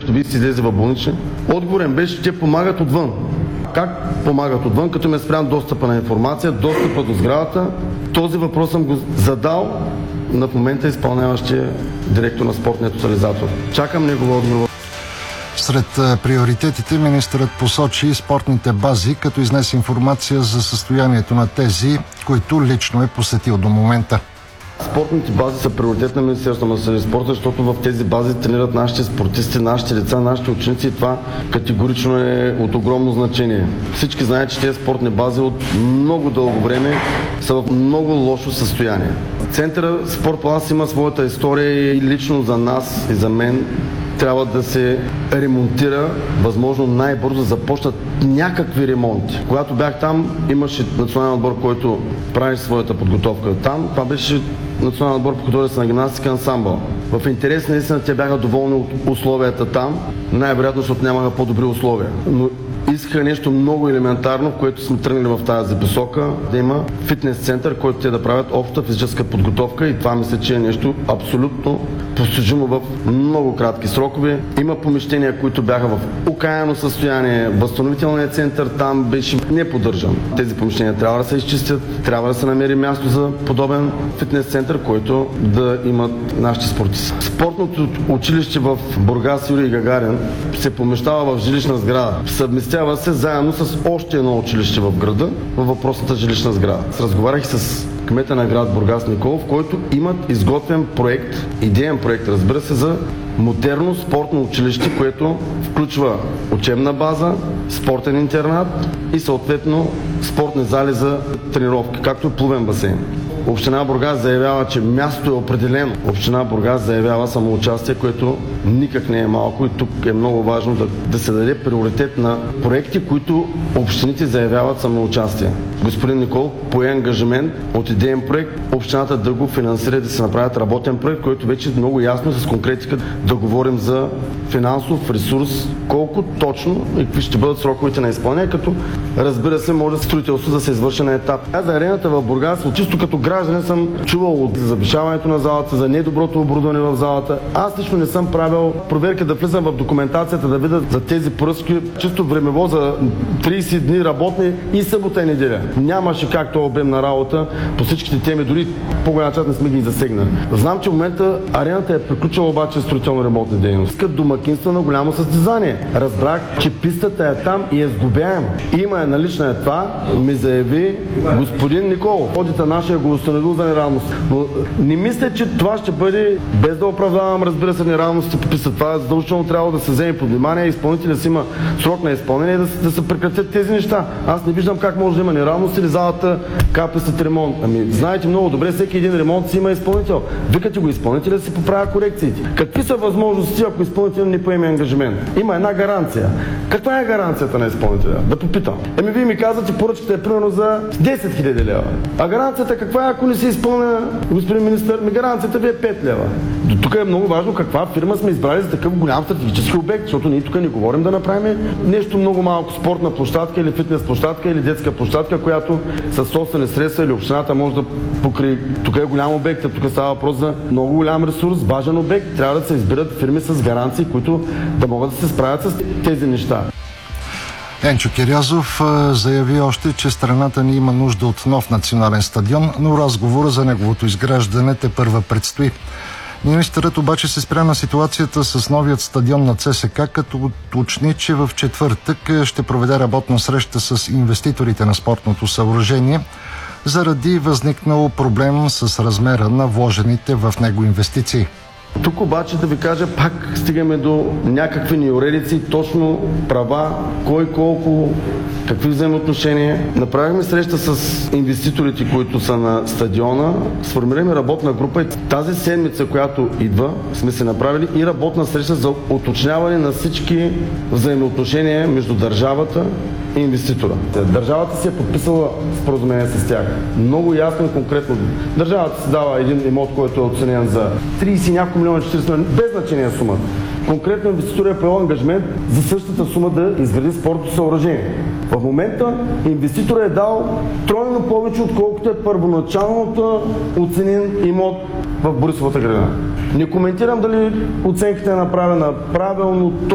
вие си излезе в болнични? Отговорен беше, че помагат отвън. Как помагат отвън, като ме спрям достъпа на информация, достъпа до сградата? Този въпрос съм го задал на в момента изпълняващия директор на спортния тотализатор. Чакам негова отговор. Сред приоритетите министърът посочи спортните бази, като изнесе информация за състоянието на тези, които лично е посетил до момента. Спортните бази са приоритет на Министерството на младежта и спорта, защото в тези бази тренират нашите спортисти, нашите деца, нашите ученици и това категорично е от огромно значение. Всички знаят, че тези спортни бази от много дълго време са в много лошо състояние. Центъра Спорт Палас има своята история и лично за нас и за мен трябва да се ремонтира възможно най-бързо, да започнат някакви ремонти. Когато бях там, имаше национален отбор, който правеше своята подготовка там. Това беше национален отбор по художествена гимнастика ансамбъл. В интерес наистина те бяха доволни от условията там, най-вероятно, защото нямаха по-добри условия. Но искаха нещо много елементарно, в което сме тръгнали в тази посока, да има фитнес център, който те да правят обща физическа подготовка и това мисля, че е нещо абсолютно постижимо в много кратки срокове. Има помещения, които бяха в окаяно състояние. Възстановителният център там беше неподдържан. Тези помещения трябва да се изчистят, трябва да се намери място за подобен фитнес център, който да имат нашите спортисти. Спортното училище в Бургас Юрий Гагарин се помещава в жилищна сграда. Съвместява се заедно с още едно училище в града, във въпросната жилищна сграда. Разговарях с кмета на град Бургас Николов, който имат изготвен проект, идеен проект, разбира се, за модерно спортно училище, което включва учебна база, спортен интернат и съответно спортни зали за тренировки, както и плувен басейн. Община Бургас заявява, че място е определено. Община Бургас заявява самоучастие, което никак не е малко и тук е много важно да се даде приоритет на проекти, които общините заявяват самоучастие. Господин Никол пое ангажимент от идеен проект общината да го финансира, да се направят работен проект, който вече е много ясно с конкретика да говорим за финансов ресурс, колко точно и какви ще бъдат сроковете на изпълнение, като разбира се може строителство да се извърши на етап. За арената в Бургас, чисто като гражданин съм чувал за завишаването на залата, за недоброто оборудване в залата. Аз лично не съм правил проверка да влизам в документацията, да видя за тези поръчки, чисто времево за 30 дни работни и събота и неделя. Нямаше как този обем на работа по всичките теми, дори по-голяма част не сме ги засегнали. Знам, че в момента арената е приключила обаче строително-ремонтни дейности. Искат домакинства на голямо състезание. Разбрах, че пистата е там и е сгубяема. Има налична е това, ми заяви господин Николов. Одита нашия го установил за неравност. Но не мисля, че това ще бъде, без да оправдавам, разбира се, неравностите по пистата. Това задължително трябва да се вземе под внимание. Изпълнителят си има срок на изпълнение и да се прекратят тези неща. Аз не виждам как може да има неравност или залата капе след ремонт. Знаете много добре, всеки един ремонт си има изпълнител. Викате го изпълнителя да си поправя корекциите. Какви са възможности, ако изпълнителят не поеме ангажимент? Има една гаранция. Каква е гаранцията на изпълнителя? Да попитам. Вие ми казвате, поръчката е примерно за 10 000 лева. А гаранцията каква е, ако не се изпълня, господин министър? Гаранцията ви е 5 лева. До тук е много важно каква фирма сме избрали за такъв голям стратегически обект, защото ние тук не говорим да направим нещо много малко спортна площадка или фитнес площадка или детска площадка, която със собствени средства или общината може да покрие. Тук е голям обект, тук става въпрос за много голям ресурс, важен обект. Трябва да се избират фирми с гаранции, които да могат да се справят с тези неща. Енчо Кирязов заяви още, че страната ни има нужда от нов национален стадион, но разговора за неговото изграждане тепърва предстои. Министърът обаче се спря на ситуацията с новият стадион на ЦСКА, като уточни, че в четвъртък ще проведе работна среща с инвеститорите на спортното съоръжение, заради възникнал проблем с размера на вложените в него инвестиции. Тук обаче да ви кажа, пак стигаме до някакви неуредици, точно права, кой колко, какви взаимоотношения. Направихме среща с инвеститорите, които са на стадиона, сформираме работна група и тази седмица, която идва, сме се направили и работна среща за уточняване на всички взаимоотношения между държавата и инвеститора. Държавата си е подписала споразумение с тях. Много ясно и конкретно. Държавата си дава един имот, който е оценен за 30 няколко милиона, 40 милиона, без значение сума. Конкретно инвеститора е поел ангажимент за същата сума да изгради спортното съоръжение. В момента инвеститора е дал тройно повече, отколкото е първоначалното оценен имот в Борисовата градина. Не коментирам дали оценката е направена правилно,